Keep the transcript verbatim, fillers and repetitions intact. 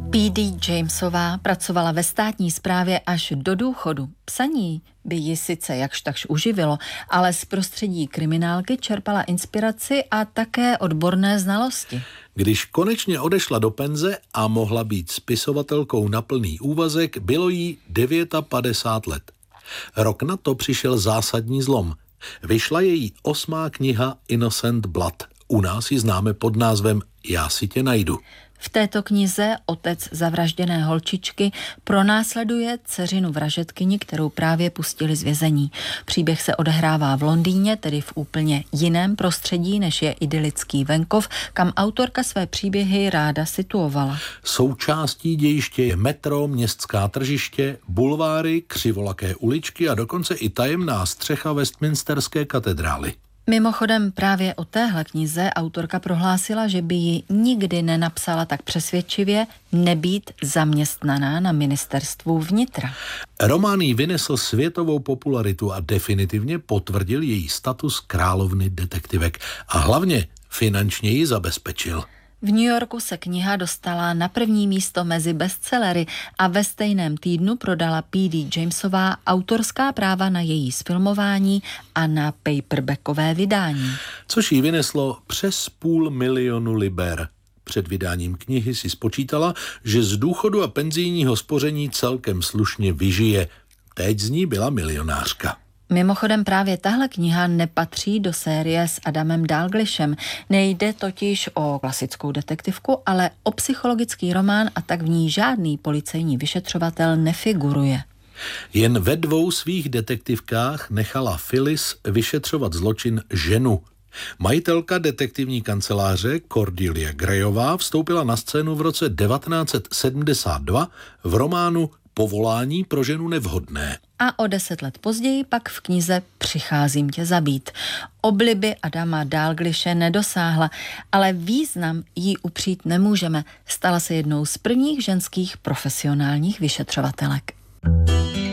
P D Jamesová pracovala ve státní správě až do důchodu. Psaní by ji sice jakž takž uživilo, ale z prostředí kriminálky čerpala inspiraci a také odborné znalosti. Když konečně odešla do penze a mohla být spisovatelkou na plný úvazek, bylo jí padesát devět let. Rok na to přišel zásadní zlom. Vyšla její osmá kniha Innocent Blood. U nás ji známe pod názvem Já si tě najdu. V této knize otec zavražděné holčičky pronásleduje dceřinu vražedkyni, kterou právě pustili z vězení. Příběh se odehrává v Londýně, tedy v úplně jiném prostředí, než je idylický venkov, kam autorka své příběhy ráda situovala. Součástí dějiště je metro, městská tržiště, bulváry, křivolaké uličky a dokonce i tajemná střecha Westminsterské katedrály. Mimochodem právě o téhle knize autorka prohlásila, že by ji nikdy nenapsala tak přesvědčivě nebýt zaměstnaná na ministerstvu vnitra. Román jí vynesl světovou popularitu a definitivně potvrdil její status královny detektivek a hlavně finančně ji zabezpečil. V New Yorku se kniha dostala na první místo mezi bestsellery a ve stejném týdnu prodala P D Jamesová autorská práva na její zfilmování a na paperbackové vydání. Což jí vyneslo přes půl milionu liber. Před vydáním knihy si spočítala, že z důchodu a penzijního spoření celkem slušně vyžije. Teď z ní byla milionářka. Mimochodem právě tahle kniha nepatří do série s Adamem Dalglishem. Nejde totiž o klasickou detektivku, ale o psychologický román a tak v ní žádný policejní vyšetřovatel nefiguruje. Jen ve dvou svých detektivkách nechala Phyllis vyšetřovat zločin ženu. Majitelka detektivní kanceláře Cordelia Grayová vstoupila na scénu v roce devatenáct set sedmdesát dva v románu Povolání pro ženu nevhodné. A o deset let později pak v knize Přicházím tě zabít. Obliby Adama Dalglishe nedosáhla, ale význam jí upřít nemůžeme. Stala se jednou z prvních ženských profesionálních vyšetřovatelek.